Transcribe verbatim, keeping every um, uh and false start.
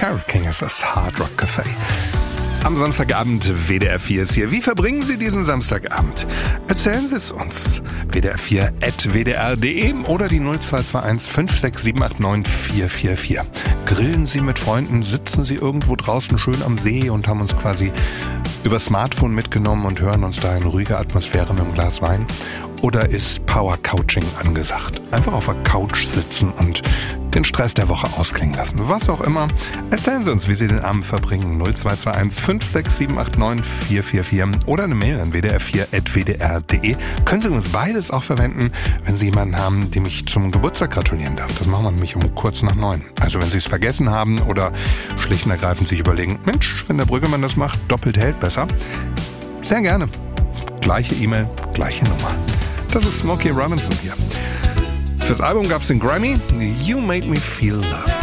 Carole King ist das Hard Rock Café. Am Samstagabend W D R vier ist hier. Wie verbringen Sie diesen Samstagabend? Erzählen Sie es uns. W D R vier at w d r punkt d e oder die null zwei zwei eins fünf sechs sieben acht neun vier vier vier. Grillen Sie mit Freunden, sitzen Sie irgendwo draußen schön am See und haben uns quasi über Smartphone mitgenommen und hören uns da in ruhiger Atmosphäre mit einem Glas Wein? Oder ist Power Couching angesagt? Einfach auf der Couch sitzen und den Stress der Woche ausklingen lassen. Was auch immer. Erzählen Sie uns, wie Sie den Abend verbringen. null zwei zwei eins fünf sechs sieben acht neun vier vier vier oder eine Mail an w d r vier at w d r punkt d e. Können Sie übrigens beides auch verwenden, wenn Sie jemanden haben, dem ich zum Geburtstag gratulieren darf. Das machen wir nämlich um kurz nach neun. Also wenn Sie es vergessen haben oder schlicht und ergreifend sich überlegen, Mensch, wenn der Brüggemann das macht, doppelt hält besser. Sehr gerne. Gleiche E-Mail, gleiche Nummer. Das ist Smokey Robinson hier. Fürs Album gab's den Grammy You Made Me Feel Love.